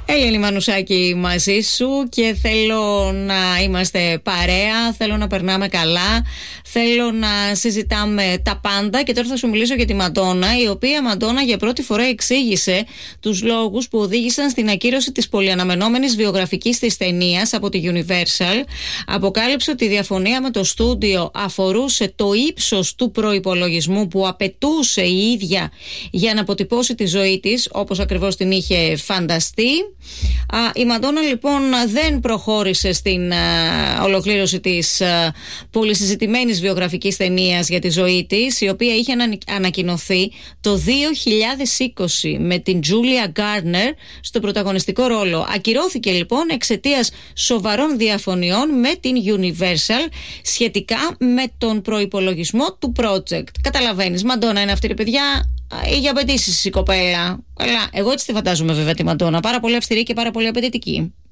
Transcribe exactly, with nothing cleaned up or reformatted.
Έλληνη Μανουσάκη μαζί σου και θέλω να είμαστε παρέα, θέλω να περνάμε καλά, θέλω να συζητάμε τα πάντα και τώρα θα σου μιλήσω για τη Μαντόνα, η οποία Μαντόνα για πρώτη φορά εξήγησε τους λόγους που οδήγησαν στην ακύρωση της πολυαναμενόμενης βιογραφικής της ταινίας από τη Universal. Αποκάλυψε ότι η διαφωνία με το στούντιο αφορούσε το ύψος του προϋπολογισμού που απαιτούσε η ίδια για να αποτυπώσει τη ζωή της όπως ακριβώς την είχε φανταστεί. Α, η Μαντόνα λοιπόν δεν προχώρησε στην α, ολοκλήρωση της α, πολυσυζητημένης βιογραφικής ταινίας για τη ζωή της, η οποία είχε ανα, ανακοινωθεί το δύο χιλιάδες είκοσι με την Τζούλια Γκάρνερ στο πρωταγωνιστικό ρόλο. Ακυρώθηκε λοιπόν εξαιτίας σοβαρών διαφωνιών με την Universal σχετικά με τον προϋπολογισμό του project. Καταλαβαίνεις, Μαντόνα είναι αυτή η παιδιά, είχε απαιτήσεις η κοπέλα. Καλά, εγώ έτσι τη φαντάζομαι βέβαια τη Μαντόνα. Πάρα πολύ αυστηρή και πάρα πολύ απαιτητική.